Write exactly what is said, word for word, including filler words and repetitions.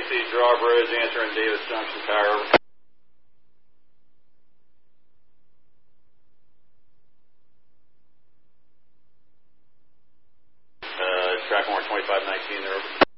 Stacy, Drawbridge, answering Davis Junction Tower. Uh, track one twenty-five nineteen there.